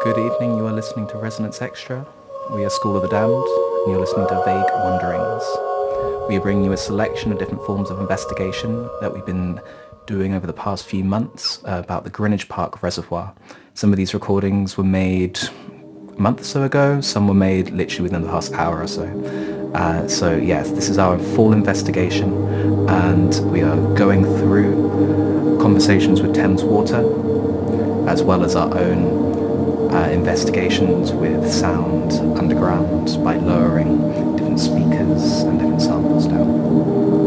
Good evening, you are listening to Resonance Extra. We are School of the Damned, and you're listening to Vague Wanderings. We are bringing you a selection of different forms of investigation that we've been doing over the past few months about the Greenwich Park Reservoir. Some of these recordings were made a month or so ago, some were made literally within the past hour or so. So yes, this is our full investigation, and we are going through conversations with Thames Water, as well as our own investigations with sound underground by lowering different speakers and different samples down.